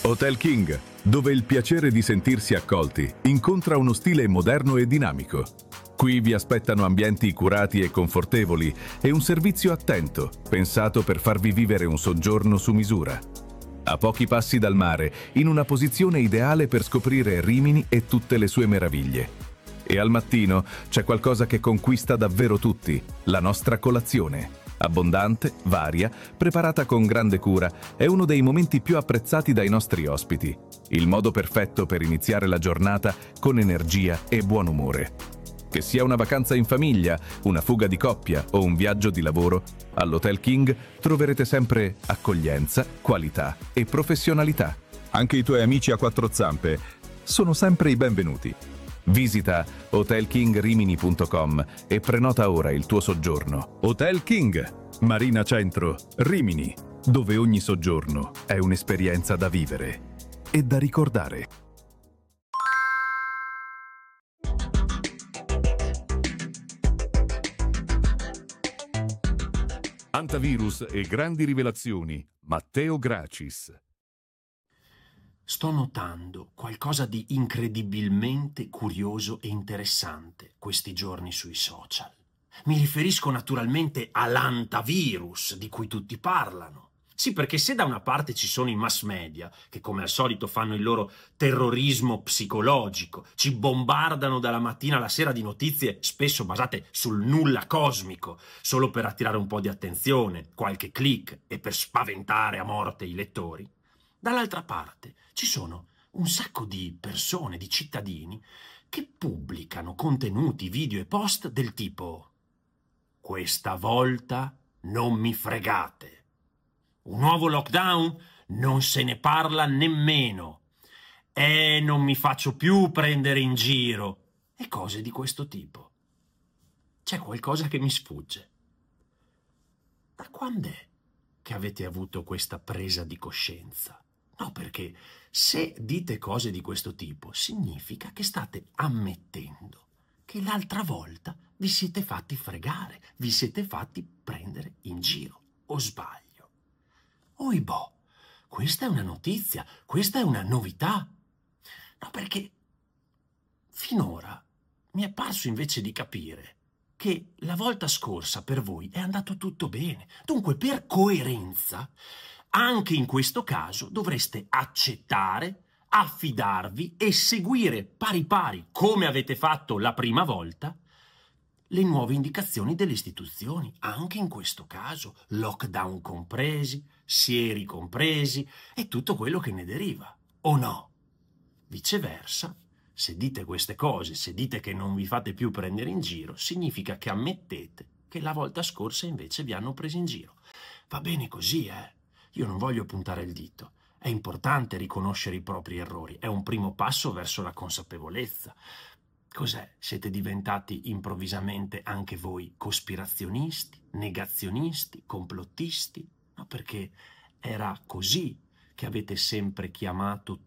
Hotel King, dove il piacere di sentirsi accolti incontra uno stile moderno e dinamico. Qui vi aspettano ambienti curati e confortevoli e un servizio attento, pensato per farvi vivere un soggiorno su misura. A pochi passi dal mare, in una posizione ideale per scoprire Rimini e tutte le sue meraviglie. E al mattino c'è qualcosa che conquista davvero tutti, la nostra colazione. Abbondante, varia, preparata con grande cura, è uno dei momenti più apprezzati dai nostri ospiti. Il modo perfetto per iniziare la giornata con energia e buon umore. Che sia una vacanza in famiglia, una fuga di coppia o un viaggio di lavoro, all'Hotel King troverete sempre accoglienza, qualità e professionalità. Anche i tuoi amici a quattro zampe sono sempre i benvenuti. Visita hotelkingrimini.com e prenota ora il tuo soggiorno. Hotel King, Marina Centro, Rimini, dove ogni soggiorno è un'esperienza da vivere e da ricordare. Antivirus e grandi rivelazioni. Matteo Gracis. Sto notando qualcosa di incredibilmente curioso e interessante questi giorni sui social. Mi riferisco naturalmente all'antivirus di cui tutti parlano. Sì, perché se da una parte ci sono i mass media, che come al solito fanno il loro terrorismo psicologico, ci bombardano dalla mattina alla sera di notizie spesso basate sul nulla cosmico, solo per attirare un po' di attenzione, qualche click e per spaventare a morte i lettori, dall'altra parte ci sono un sacco di persone, di cittadini, che pubblicano contenuti, video e post del tipo: questa volta non mi fregate. Un nuovo lockdown? Non se ne parla nemmeno. Non mi faccio più prendere in giro. E cose di questo tipo. C'è qualcosa che mi sfugge. Da quando è che avete avuto questa presa di coscienza? No, perché se dite cose di questo tipo, significa che state ammettendo che l'altra volta vi siete fatti fregare, vi siete fatti prendere in giro. O sbaglio? Oibò, questa è una notizia, questa è una novità. No, perché finora mi è parso invece di capire che la volta scorsa per voi è andato tutto bene. Dunque, per coerenza, anche in questo caso dovreste accettare, affidarvi e seguire pari pari, come avete fatto la prima volta, le nuove indicazioni delle istituzioni, anche in questo caso, lockdown compresi, sieri compresi e tutto quello che ne deriva, o no? Viceversa, se dite queste cose, se dite che non vi fate più prendere in giro, significa che ammettete che la volta scorsa invece vi hanno preso in giro. Va bene così, Io non voglio puntare il dito. È importante riconoscere i propri errori, è un primo passo verso la consapevolezza. Cos'è? Siete diventati improvvisamente anche voi cospirazionisti, negazionisti, complottisti? No, perché era così che avete sempre chiamato